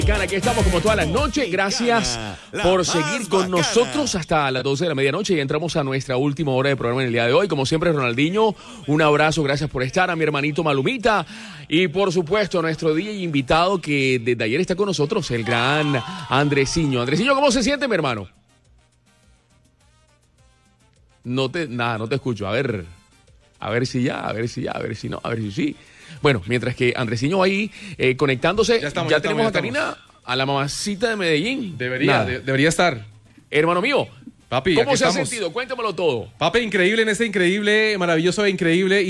Aquí estamos como todas las noches. Gracias por seguir con nosotros hasta las 12 de la medianoche y entramos a nuestra última hora de programa en el día de hoy. Como siempre, Ronaldinho, un abrazo, gracias por estar. A mi hermanito Malumita y por supuesto a nuestro DJ invitado que desde ayer está con nosotros, el gran Andresiño. Andresiño, ¿cómo se siente, mi hermano? No te escucho. A ver si ya, a ver si no, a ver si sí. Bueno, mientras que Andresiño va ahí conectándose, ya tenemos a Karina, a la mamacita de Medellín. Debería estar. Hermano mío, papi, ¿cómo se ha sentido? Cuéntamelo todo. Papi, increíble en este increíble, maravilloso, increíble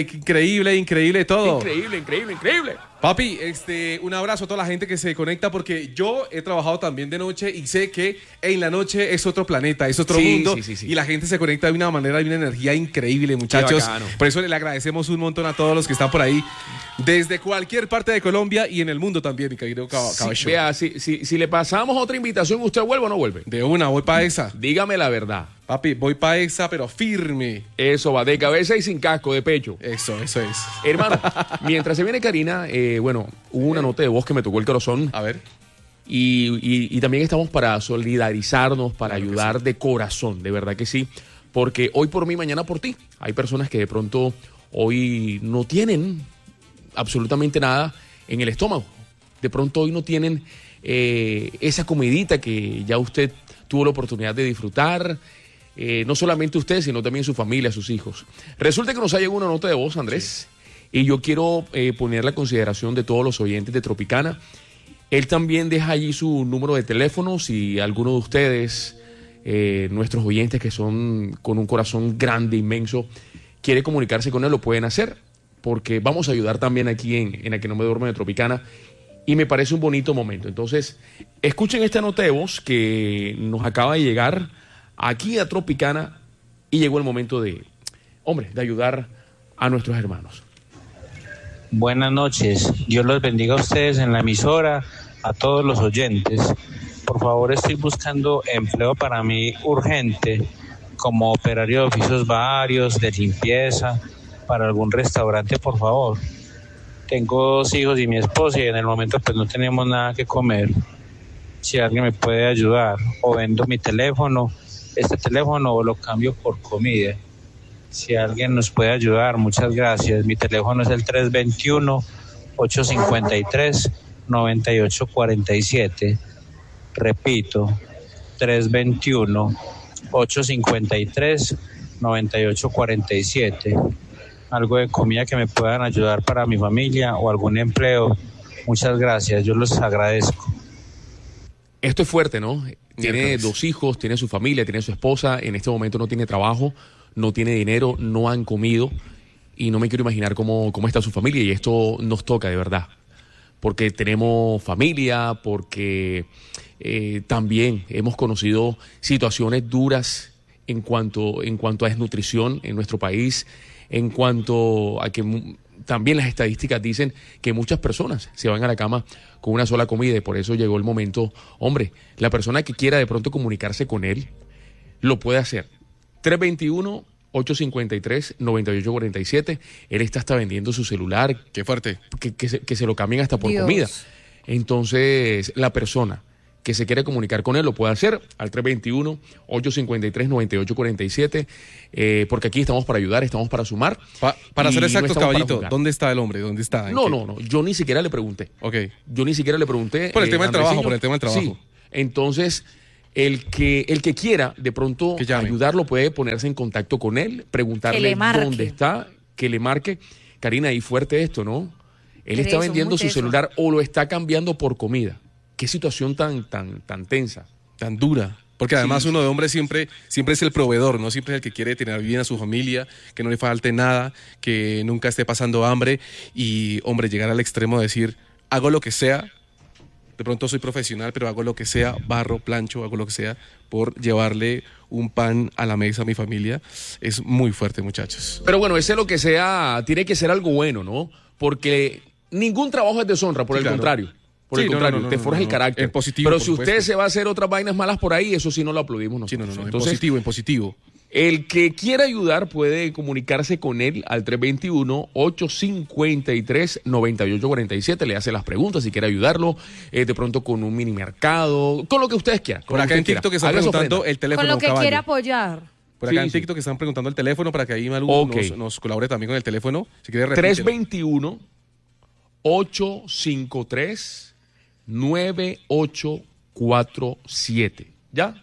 todo. Increíble. Papi, un abrazo a toda la gente que se conecta porque yo he trabajado también de noche y sé que en la noche es otro planeta, es otro mundo y la gente se conecta de una manera, de una energía increíble, muchachos. Por eso le agradecemos un montón a todos los que están por ahí desde cualquier parte de Colombia y en el mundo también, mi querido Cabello. Vea, si le pasamos otra invitación, ¿usted vuelve o no vuelve? De una, voy para esa. Dígame la verdad. Papi, voy para esa, pero firme. Eso va, de cabeza y sin casco, de pecho. Eso es. Hermano, mientras se viene Karina, hubo una nota de voz que me tocó el corazón. A ver. Y también estamos para solidarizarnos, para ayudar de corazón, de verdad que sí. Porque hoy por mí, mañana por ti. Hay personas que de pronto hoy no tienen absolutamente nada en el estómago. De pronto hoy no tienen esa comidita que ya usted tuvo la oportunidad de disfrutar. No solamente usted, sino también su familia, sus hijos. Resulta que nos ha llegado una nota de voz, Andrés, y yo quiero poner la consideración de todos los oyentes de Tropicana. Él también deja allí su número de teléfono, si alguno de ustedes, nuestros oyentes que son con un corazón grande, inmenso, quiere comunicarse con él, lo pueden hacer, porque vamos a ayudar también aquí en A Que No Me Duerme de Tropicana, y me parece un bonito momento. Entonces, escuchen esta nota de voz que nos acaba de llegar aquí a Tropicana y llegó el momento de ayudar a nuestros hermanos. Buenas noches, Dios los bendiga a ustedes en la emisora, a todos los oyentes. Por favor, estoy buscando empleo para mí urgente, como operario de oficios varios, de limpieza, para algún restaurante, por favor. Tengo 2 hijos y mi esposa y en el momento pues no tenemos nada que comer. Si alguien me puede ayudar, o vendo mi teléfono, este teléfono, o lo cambio por comida. Si alguien nos puede ayudar, muchas gracias. Mi teléfono es el 321-853-9847. Repito, 321-853-9847. Algo de comida que me puedan ayudar para mi familia o algún empleo. Muchas gracias, yo los agradezco. Esto es fuerte, ¿no? Tiene 2 hijos, tiene su familia, tiene su esposa, en este momento no tiene trabajo, no tiene dinero, no han comido y no me quiero imaginar cómo está su familia y esto nos toca de verdad, porque tenemos familia, porque también hemos conocido situaciones duras en cuanto a desnutrición en nuestro país, en cuanto a que también las estadísticas dicen que muchas personas se van a la cama con una sola comida y por eso llegó el momento, la persona que quiera de pronto comunicarse con él, lo puede hacer. 321-853-9847, él está hasta vendiendo su celular. Qué fuerte. Que se lo cambien hasta por comida. Entonces, la persona que se quiere comunicar con él lo puede hacer al 321-853-9847, porque aquí estamos para ayudar, estamos para sumar. Para ser exactos, caballito, ¿dónde está el hombre? ¿Dónde está? No, yo ni siquiera le pregunté. Ok. Yo ni siquiera le pregunté. Por el tema del trabajo, Sí, entonces, el que quiera de pronto ayudarlo puede ponerse en contacto con él, preguntarle dónde está, que le marque. Karina, y fuerte esto, ¿no? Él está vendiendo su celular o lo está cambiando por comida. Qué situación tan tensa. Tan dura. Porque además uno de hombre siempre es el proveedor, ¿no? Siempre es el que quiere tener bien a su familia, que no le falte nada, que nunca esté pasando hambre. Y, llegar al extremo de decir, hago lo que sea, de pronto soy profesional, pero hago lo que sea, barro, plancho, hago lo que sea, por llevarle un pan a la mesa a mi familia, es muy fuerte, muchachos. Pero bueno, ese lo que sea, tiene que ser algo bueno, ¿no? Porque ningún trabajo es deshonra, por el contrario. Por el contrario, te forja el carácter. En positivo, pero si usted se va a hacer otras vainas malas por ahí, eso sí no lo aplaudimos nosotros. En positivo. El que quiera ayudar puede comunicarse con él al 321-853-9847. Le hace las preguntas si quiere ayudarlo, de pronto con un mini mercado, con lo que ustedes quieran. Por acá en TikTok están preguntando el teléfono. Con lo que quiera apoyar. Por acá en TikTok están preguntando el teléfono para que ahí Malú nos colabore también con el teléfono. Si quiere, 321-853-9847. ¿Ya?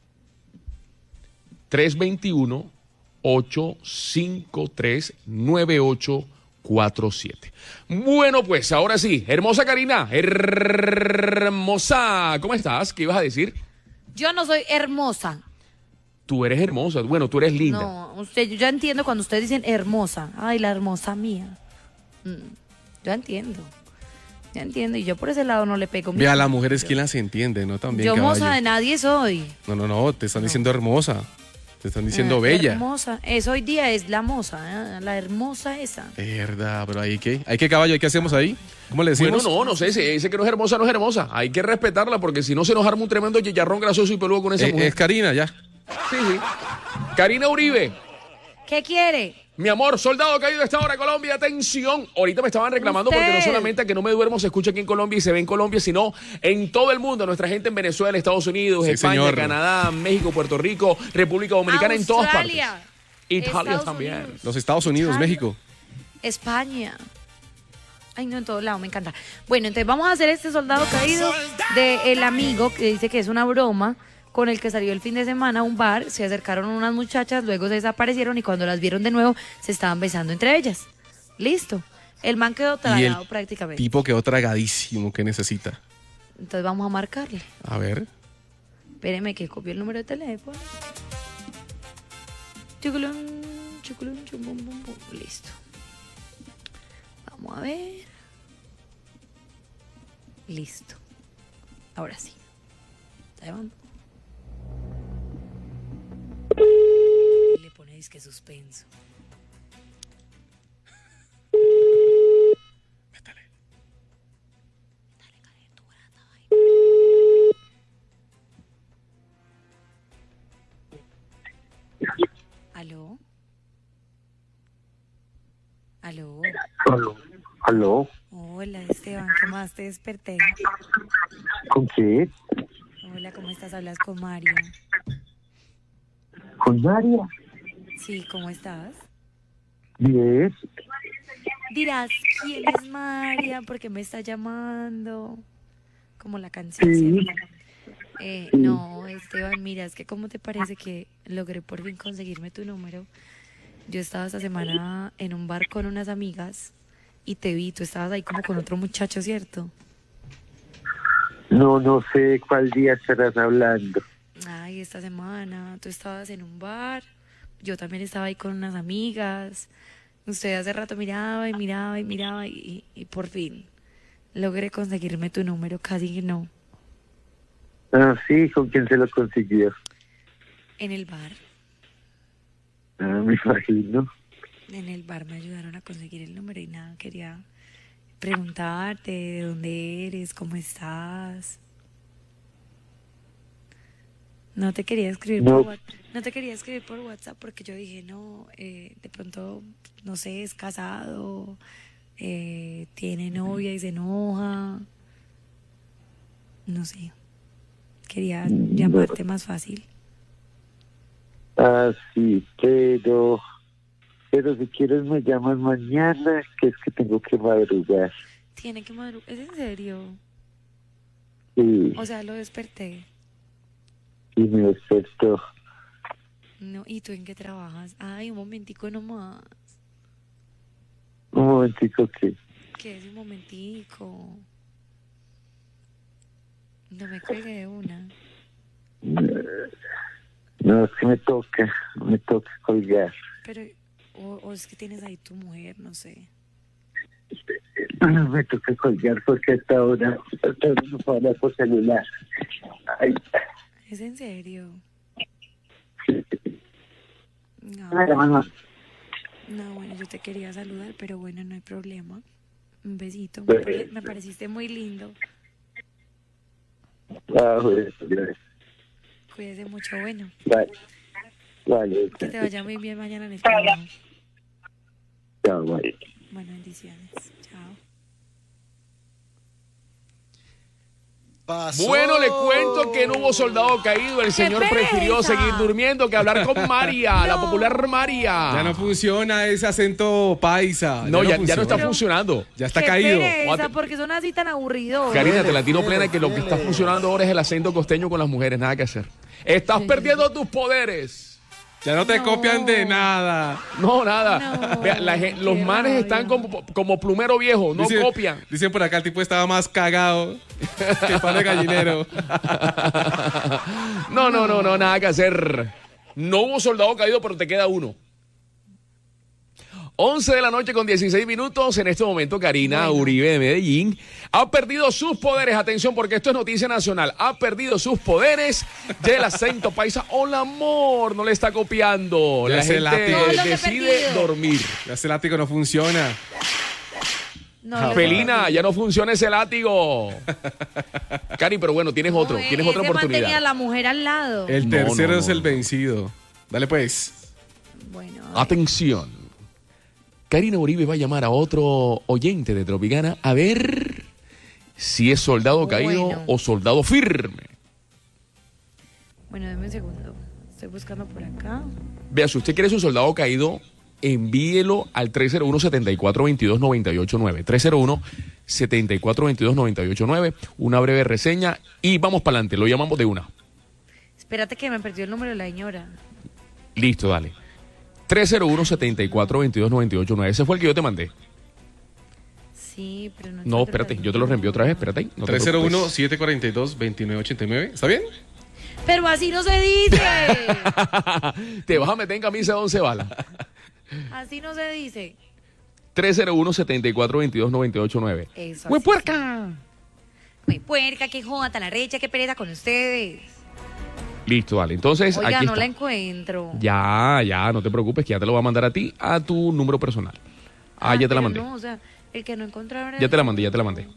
321-853-9847. Bueno, pues ahora sí, hermosa Karina, hermosa, ¿cómo estás? ¿Qué ibas a decir? Yo no soy hermosa. Tú eres hermosa, bueno, tú eres linda. No, yo ya entiendo cuando ustedes dicen hermosa. Ay, la hermosa mía. Yo entiendo. Ya entiendo, y yo por ese lado no le pego. Ve, a las mujeres, ¿quién las entiende? ¿No? También, yo caballo. moza de nadie soy. No, te están diciendo hermosa. Te están diciendo bella. Hermosa. Eso hoy día es la moza, la hermosa esa. Verdad, pero ¿ahí qué? ¿Hay qué, caballo? ¿Qué hacemos ahí? ¿Cómo le decimos? Bueno, no sé, si dice que no es hermosa, no es hermosa. Hay que respetarla porque si no se nos arma un tremendo chicharrón grasoso y peludo con esa mujer. Es Karina, ya. Sí. Karina Uribe. ¿Qué quiere? Mi amor, soldado caído de esta hora, Colombia, atención. Ahorita me estaban reclamando porque no solamente que no me duermo se escucha aquí en Colombia y se ve en Colombia, sino en todo el mundo. Nuestra gente en Venezuela, Estados Unidos, España, señor. Canadá, México, Puerto Rico, República Dominicana, en todas partes. Italia también. Unidos. Los Estados Unidos, México. España. Ay, no, en todo lado, me encanta. Bueno, entonces vamos a hacer este soldado caído del amigo que dice que es una broma, con el que salió el fin de semana a un bar. Se acercaron unas muchachas, luego se desaparecieron y cuando las vieron de nuevo se estaban besando entre ellas. Listo. El man quedó tragado prácticamente. El tipo quedó tragadísimo. ¿Qué necesita? Entonces vamos a marcarle. A ver. Espéreme que copie el número de teléfono. Chuculun, chuculun, chumbum, bum, bum. Listo. Vamos a ver. Listo. Ahora sí. ¿Está llamando? Y le pone disque suspenso. Métale. Dale calentura, ¿Aló? ¿Aló? ¿Aló? Hola, Esteban, ¿qué más? Te desperté. ¿Con qué? Hola, ¿cómo estás? Hablas con Mario. ¿Con María? Sí, ¿cómo estás? Bien. Dirás, ¿quién es María? ¿Por qué me está llamando? Como la canción, Sí. ¿cierto? No, Esteban, mira, es que ¿cómo te parece que logré por fin conseguirme tu número? Yo estaba esta semana en un bar con unas amigas y te vi, tú estabas ahí como con otro muchacho, ¿cierto? No sé cuál día estarás hablando. Ay, esta semana tú estabas en un bar, yo también estaba ahí con unas amigas, usted hace rato miraba y por fin logré conseguirme tu número, casi que no, Ah, sí, ¿con quién se lo consiguió? en el bar. Me imagino. En el bar me ayudaron a conseguir el número y nada, quería preguntarte de dónde eres, cómo estás. No te quería escribir No. no te quería escribir por WhatsApp porque yo dije, no, de pronto, no sé, es casado, tiene novia y se enoja. No sé. Quería llamarte más fácil. Ah, sí, pero si quieres me llamas mañana, que es que tengo que madrugar. Tiene que madrugar. ¿Es en serio? Sí, O sea, lo desperté. y me despertó. No, ¿y tú en qué trabajas? Ay, un momentico nomás. Un momentico que... ¿Qué es un momentico? No me cuelgue de una. No, es que me toca colgar. Pero, o es que tienes ahí tu mujer, no sé. Me toca colgar porque hasta ahora no puedo hablar por celular. Ay, ¿Es en serio? No, mamá. no, bueno, yo te quería saludar, pero bueno, no hay problema. Un besito. Bueno. Me pareciste muy lindo. Ah, bueno, gracias. Cuídese mucho, bueno. Bye. Vale, Que te vaya muy bien mañana en el trabajo. chao, bye. Bueno, bendiciones. Chao. Pasó. Bueno, le cuento que no hubo soldado caído. El señor prefirió pereza! seguir durmiendo que hablar con María, la popular María. Ya no funciona ese acento paisa. No, ya no está funciona. funcionando. Ya está Qué caído. pereza, porque son así tan aburridos. Karina, te la tiro plena que lo que está funcionando ahora es el acento costeño con las mujeres. Nada que hacer. Estás perdiendo tus poderes. Ya no te No. copian de nada. No, nada. No, Vea, los qué manes rabia. están como plumero viejo, no copian. Dicen por acá, el tipo estaba más cagado que pan de gallinero. No, nada que hacer. No hubo soldado caído, pero te queda uno. 11 de la noche con 16 minutos. En este momento, Karina Uribe de Medellín ha perdido sus poderes. Atención, porque esto es noticia nacional. Ha perdido sus poderes del acento paisa. Hola, amor. No le está copiando. Ya La ese gente látigo. Todo lo que he decide perdido. dormir. Ya ese látigo no funciona. No, Felina, ya no funciona ese látigo. Cari, pero bueno, tienes otro. Tienes otra Mantenía a oportunidad. la mujer al lado. El No, tercero no, es no. el vencido. Dale pues. Bueno, Atención. Karina Uribe va a llamar a otro oyente de Tropicana a ver si es soldado caído Bueno. o soldado firme. bueno, deme un segundo. Estoy buscando por acá. Vea, si usted quiere su soldado caído, envíelo al 301-7422-989. 301-7422-989. Una breve reseña y vamos para adelante. Lo llamamos de una. Espérate que me perdió el número de la señora. Listo, dale. 301-7422-989. Ese fue el que yo te mandé. Sí, pero no. No, encuentro espérate, el yo te lo reenvío otra vez. número. Espérate ahí. No te preocupes. 301-742-2989. ¿Está bien? Pero así no se dice. Te vas a meter en camisa de 11 balas. Así no se dice. 301-7422-989. Eso. ¡Hue así puerca! sí. Muy puerca, qué joda, tan arrecha, qué pereza con ustedes. Listo, dale. Entonces, Oiga, aquí no está. la encuentro. Ya, no te preocupes, que ya te lo va a mandar a ti, a tu número personal. Ya te la pero mandé. No, o sea, el que no encontré ahora. Ya te la mandé.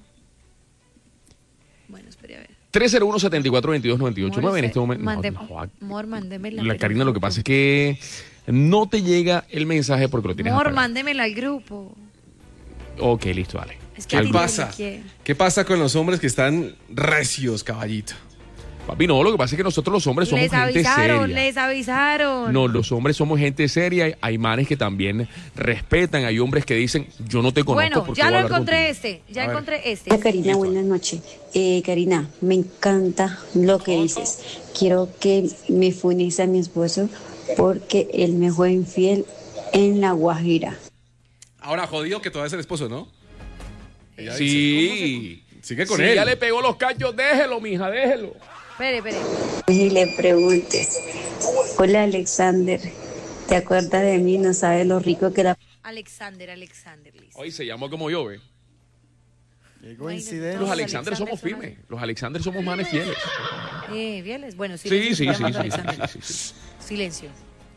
Bueno, espere a ver. 301-7422-989 en este momento. Amor, mándeme La Karina, lo que pasa es que no te llega el mensaje porque lo tienes Amor, apagado. mándemela al grupo. Ok, listo, dale. Es que ¿Qué a ti pasa? no me quiere. ¿Qué pasa con los hombres que están recios, caballito? Papi, no, lo que pasa es que nosotros los hombres somos Les gente avisaron, seria. les avisaron. No, los hombres somos gente seria. Hay manes que también respetan. Hay hombres que dicen, yo no te conozco. Bueno, porque ya voy a lo hablar encontré contigo. Ya A ver. encontré este. Hola Karina, buenas noches. Karina, me encanta lo que dices. Quiero que me funes a mi esposo porque él me fue infiel en La Guajira. Ahora, jodido que todavía es el esposo, ¿no? Ella dice, Sí. Sigue con si él. ya le pegó los cachos, déjelo, mija, déjelo. Espere. Y le preguntes, hola Alexander, ¿te acuerdas de mí? No sabes lo rico que la... Alexander, listo. Hoy se llamó como yo, ¿ve? Qué Los coincidencia. Alexander somos firmes. Los Alexander somos manes fieles. Fieles. Bueno, Sí, silencio, sí, estoy sí, llamando a sí, Alexander. sí, sí. Silencio.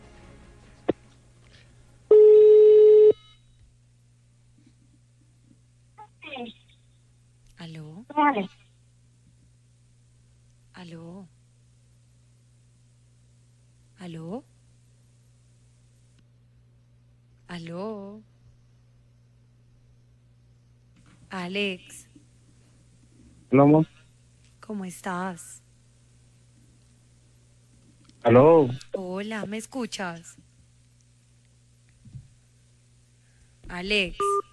¿Aló? ¿Aló? ¿Aló? ¿Aló? Alex, ¿Aló? ¿cómo estás? ¿Aló? Hola, ¿me escuchas? Alex.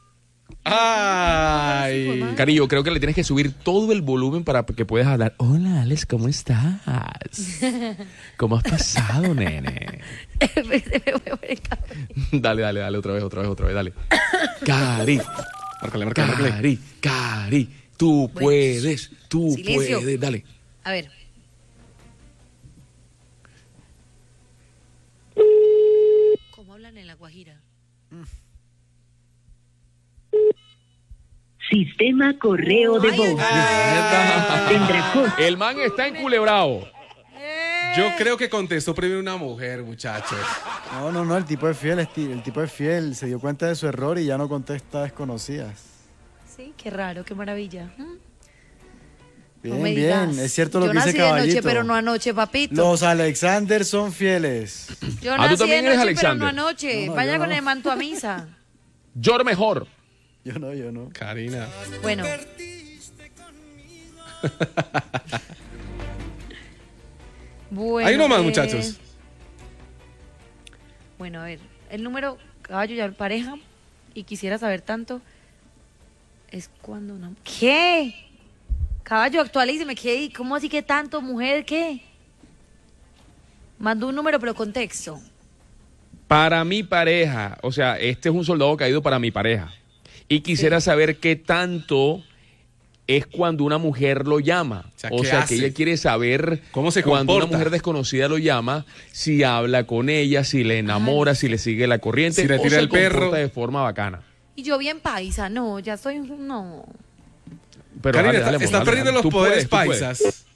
Ay. Cariño, creo que le tienes que subir todo el volumen para que puedas hablar. Hola, Alex, ¿cómo estás? ¿Cómo has pasado, nene? Se me fue por el cabello. Dale, otra vez, dale. Cari, Márcale. Cari, tú Bueno, puedes, silencio. dale. A ver. ¿Cómo hablan en La Guajira? Sistema correo de voz. Tendrá costo. El man está enculebrado. Yo creo que contestó primero una mujer, muchachos. No, el tipo es fiel, el tipo es fiel, se dio cuenta de su error y ya no contesta a desconocidas. Sí, qué raro, qué maravilla. Bien, me bien, digas. es cierto lo Yo que dice nací de noche, Caballito. pero no anoche, papito. Los Alexander son fieles. Yo tú nací también de eres noche, Alexander. pero no anoche. No, Vaya yo con no. el manto a misa. Yo mejor. Yo no. Karina. Bueno. Bueno, Hay uno más, muchachos. Bueno, a ver, el número, caballo, ya pareja, y quisiera saber tanto, es cuando una... ¿Qué? Caballo, actualíceme, ¿qué? ¿Cómo así que tanto, mujer, qué? Mando un número, pero contexto. Para mi pareja, o sea, este es un soldado caído para mi pareja. Y quisiera saber qué tanto es cuando una mujer lo llama. O ¿qué sea, hace? que ella quiere saber ¿Cómo se cuando una comporta? mujer desconocida lo llama, si habla con ella, si le enamora, si le sigue la corriente, Si le o tira se el perro. comporta de forma bacana. Y yo bien paisa, no, ya soy, no. Pero Karina, dale, dale, estás dale, perdiendo dale. los Tú poderes puedes, tú puedes. paisas.